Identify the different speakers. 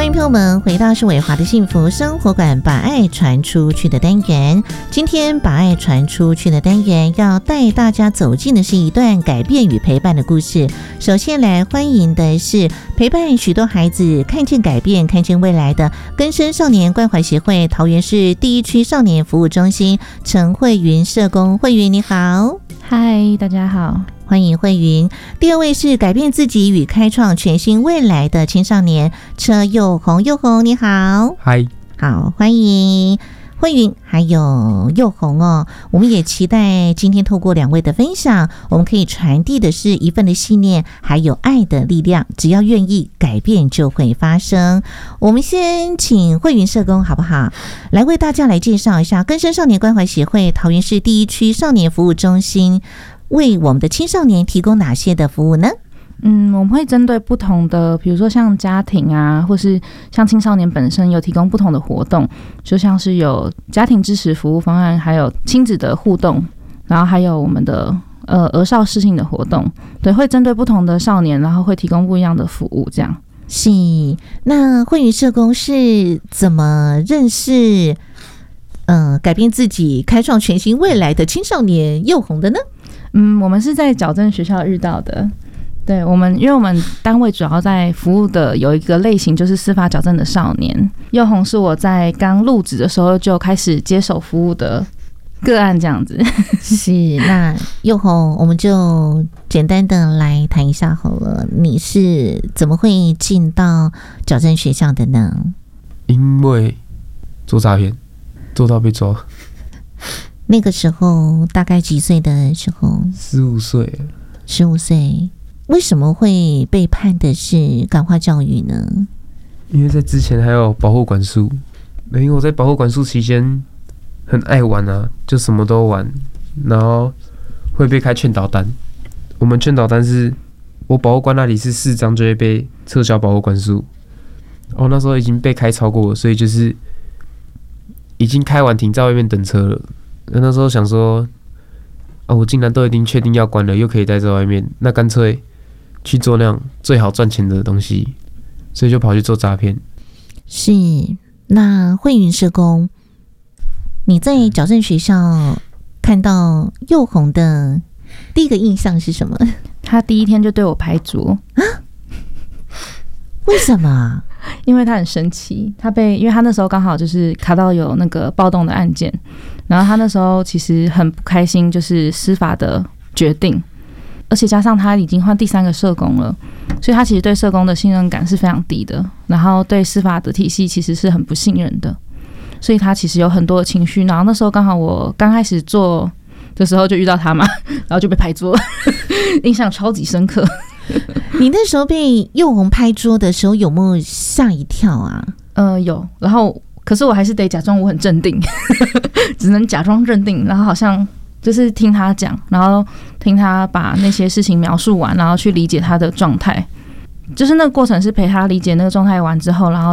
Speaker 1: 迎朋友们回到是伟华的幸福生活馆，把爱传出去的单元。今天把爱传出去的单元要带大家走进的是一段改变与陪伴的故事。首先来欢迎的是陪伴许多孩子看见改变看见未来的更生少年关怀协会桃园市第一区少年服务中心陈慧云社工。慧云你好。
Speaker 2: 嗨，大家好，
Speaker 1: 欢迎慧云。第二位是改变自己与开创全新未来的青少年车佑宏。佑宏你好。
Speaker 3: 嗨，
Speaker 1: 好，欢迎慧云还有佑宏哦。我们也期待今天透过两位的分享，我们可以传递的是一份的信念还有爱的力量，只要愿意改变就会发生。我们先请慧云社工好不好，来为大家来介绍一下更生少年关怀协会桃园市第一区少年服务中心为我们的青少年提供哪些的服务呢？
Speaker 2: 我们会针对不同的，比如说像家庭啊，或是像青少年本身有提供不同的活动，就像是有家庭支持服务方案，还有亲子的互动，然后还有我们的儿少适性的活动，对，会针对不同的少年，然后会提供不一样的服务，这样。
Speaker 1: 是，那慧云社工是怎么认识改变自己开创全新未来的青少年佑宏的呢？
Speaker 2: 我们是在矫正学校遇到的。对，因为我们单位主要在服务的有一个类型就是司法矫正的少年。佑宏是我在刚入职的时候就开始接手服务的个案，这样子。
Speaker 1: 是，那佑宏，我们就简单的来谈一下好了，你是怎么会进到矫正学校的呢？
Speaker 3: 因为做诈骗，做到被抓。
Speaker 1: 那个时候大概几岁的时候
Speaker 3: ？15岁。
Speaker 1: 15岁。为什么会被判的是感化教育呢？
Speaker 3: 因为在之前还有保护管束，因为我在保护管束期间很爱玩啊，就什么都玩，然后会被开劝导单。我们劝导单是我保护官那里是4张就会被撤销保护管束。那时候已经被开超过了，所以就是已经开完停在外面等车了。那时候想说，我竟然都已经确定要关了，又可以待在外面，那干脆去做那样最好赚钱的东西，所以就跑去做诈骗。
Speaker 1: 是，那慧云社工，你在矫正学校看到佑宏的第一个印象是什么？
Speaker 2: 他第一天就对我拍桌啊？
Speaker 1: 为什么？
Speaker 2: 因为他很生气，因为他那时候刚好就是卡到有那个暴动的案件，然后他那时候其实很不开心，就是司法的决定，而且加上他已经换第3个社工了，所以他其实对社工的信任感是非常低的，然后对司法的体系其实是很不信任的，所以他其实有很多的情绪。然后那时候刚好我刚开始做的时候就遇到他嘛，然后就被拍桌，印象超级深刻。
Speaker 1: 你那时候被佑宏拍桌的时候有没有吓一跳啊？
Speaker 2: 有，然后可是我还是得假装我很镇定，只能假装镇定，然后好像就是听他讲，然后听他把那些事情描述完，然后去理解他的状态。就是那个过程是陪他理解那个状态完之后，然后